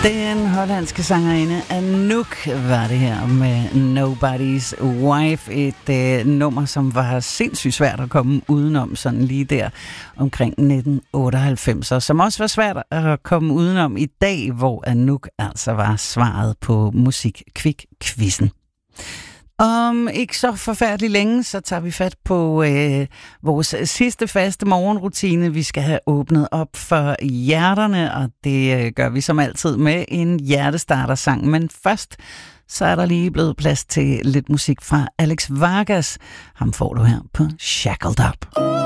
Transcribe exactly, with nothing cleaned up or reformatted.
Den hollandske sangerinde Anouk var det her med Nobody's Wife. Et øh, nummer, som var sindssygt svært at komme udenom sådan lige der omkring nitten otteoghalvfems. Og som også var svært at komme udenom i dag, hvor Anouk altså var svaret på Musikquik-quizzen. Om ikke så forfærdeligt længe, så tager vi fat på øh, vores sidste faste morgenrutine. Vi skal have åbnet op for hjerterne, og det øh, gør vi som altid med en hjertestartersang. Men først, så er der lige blevet plads til lidt musik fra Alex Vargas. Ham får du her på Shackled Up.